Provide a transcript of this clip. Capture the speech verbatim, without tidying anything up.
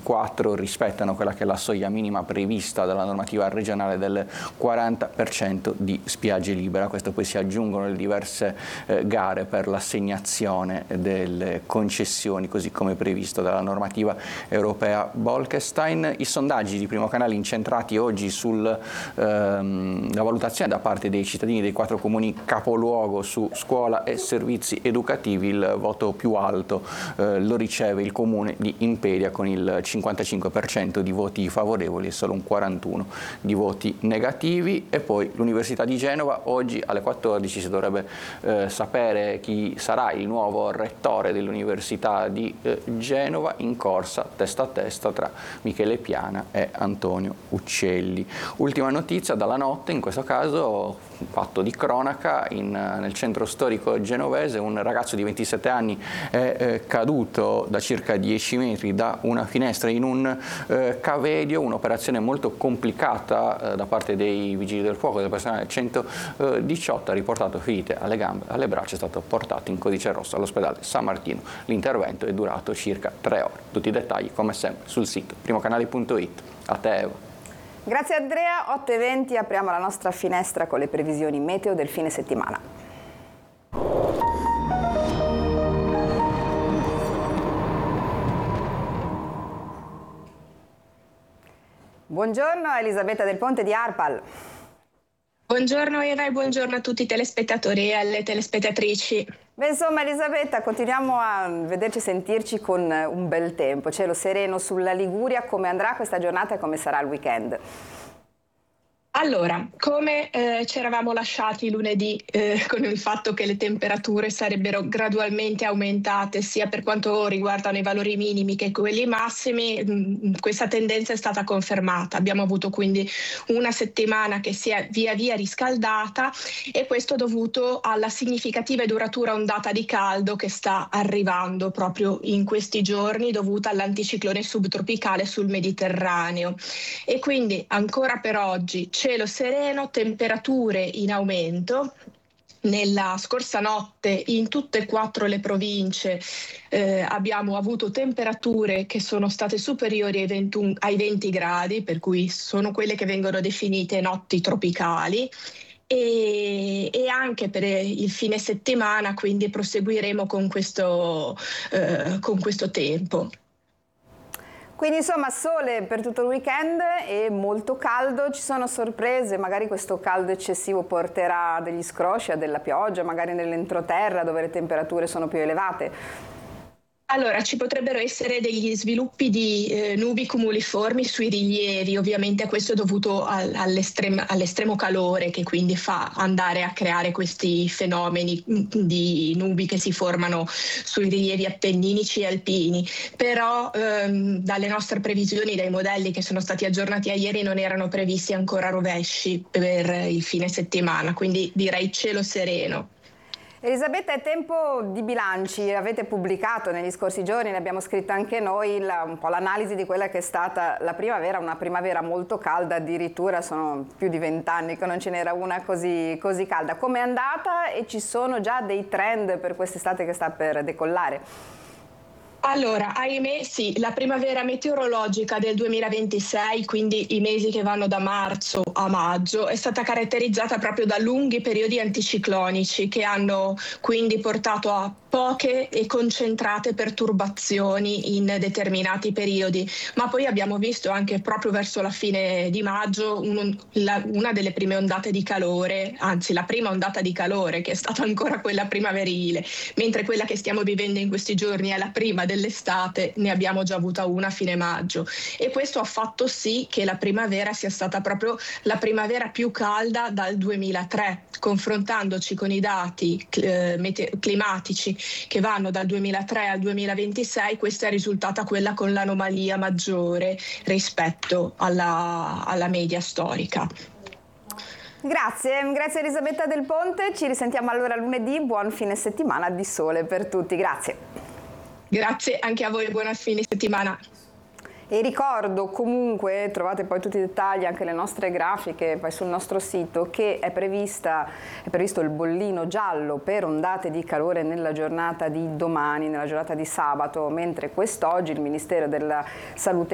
ventiquattro rispettano quella che è la soglia minima prevista dalla normativa regionale del quaranta per cento di spiagge libere. A questo poi si aggiungono le diverse eh, gare per l'assegnazione delle concessioni, così come previsto dalla normativa europea Bolkestein. I sondaggi di Primo Canale incentrati oggi sulla ehm, valutazione da parte dei cittadini dei quattro comuni capoluogo su scuola e servizi educativi. Il voto più alto eh, lo riceve il comune di Imperia con il cinquantacinque per cento di voti favorevoli e solo un quarantuno di voti negativi. E poi l'Università di Genova, oggi alle quattordici si dovrebbe eh, sapere chi sarà il nuovo rettore dell'Università di eh, Genova, in corsa testa a testa tra Michele Piana e Antonio Uccelli. Ultima notizia dalla notte, in questo caso un fatto di cronaca in, nel centro storico genovese. Un ragazzo di ventisette anni è eh, caduto da circa dieci metri da una finestra in un eh, cavedio, un'operazione molto complicata eh, da parte dei vigili del fuoco, del personale centodiciotto, ha riportato ferite alle gambe, alle braccia, è stato portato in codice rosso all'ospedale San Martino. L'intervento è durato circa tre ore. Tutti i dettagli come sempre sul sito primocanali punto it. A te Eva. Grazie Andrea, otto e venti apriamo la nostra finestra con le previsioni meteo del fine settimana. Buongiorno Elisabetta Del Ponte di ARPAL. Buongiorno Eva e buongiorno a tutti i telespettatori e alle telespettatrici. Beh, insomma Elisabetta, continuiamo a vederci e sentirci con un bel tempo, cielo sereno sulla Liguria. Come andrà questa giornata e come sarà il weekend? Allora, come eh, ci eravamo lasciati lunedì eh, con il fatto che le temperature sarebbero gradualmente aumentate sia per quanto riguardano i valori minimi che quelli massimi, mh, questa tendenza è stata confermata. Abbiamo avuto quindi una settimana che si è via via riscaldata e questo dovuto alla significativa e duratura ondata di caldo che sta arrivando proprio in questi giorni, dovuta all'anticiclone subtropicale sul Mediterraneo. E quindi ancora per oggi cielo sereno, temperature in aumento. Nella scorsa notte in tutte e quattro le province eh, abbiamo avuto temperature che sono state superiori ai, ventuno, ai venti gradi, per cui sono quelle che vengono definite notti tropicali. E, e anche per il fine settimana quindi proseguiremo con questo, eh, con questo tempo. Quindi insomma sole per tutto il weekend e molto caldo. Ci sono sorprese? Magari questo caldo eccessivo porterà degli scrosci, a della pioggia, magari nell'entroterra dove le temperature sono più elevate? Allora, ci potrebbero essere degli sviluppi di eh, nubi cumuliformi sui rilievi, ovviamente questo è dovuto al, all'estremo, all'estremo calore che quindi fa andare a creare questi fenomeni di nubi che si formano sui rilievi appenninici e alpini, però ehm, dalle nostre previsioni, dai modelli che sono stati aggiornati a ieri, non erano previsti ancora rovesci per il fine settimana, quindi direi cielo sereno. Elisabetta, è tempo di bilanci, avete pubblicato negli scorsi giorni, ne abbiamo scritto anche noi, la, un po' l'analisi di quella che è stata la primavera, una primavera molto calda, addirittura sono più di vent'anni che non ce n'era una così, così calda. Com'è andata e ci sono già dei trend per quest'estate che sta per decollare? Allora, ahimè sì, la primavera meteorologica del duemilaventisei, quindi i mesi che vanno da marzo a maggio, è stata caratterizzata proprio da lunghi periodi anticiclonici che hanno quindi portato a poche e concentrate perturbazioni in determinati periodi, ma poi abbiamo visto anche proprio verso la fine di maggio un, la, una delle prime ondate di calore, anzi la prima ondata di calore che è stata ancora quella primaverile, mentre quella che stiamo vivendo in questi giorni è la prima dell'estate, ne abbiamo già avuta una a fine maggio e questo ha fatto sì che la primavera sia stata proprio la primavera più calda dal duemilatré, confrontandoci con i dati eh, mete- climatici che vanno dal duemilatré al duemilaventisei, questa è risultata quella con l'anomalia maggiore rispetto alla, alla media storica. Grazie, grazie Elisabetta Del Ponte, ci risentiamo allora lunedì, buon fine settimana di sole per tutti, grazie. Grazie anche a voi, buona fine settimana. E ricordo comunque, trovate poi tutti i dettagli, anche le nostre grafiche poi sul nostro sito, che è, prevista, è previsto il bollino giallo per ondate di calore nella giornata di domani, nella giornata di sabato, mentre quest'oggi il Ministero della Salute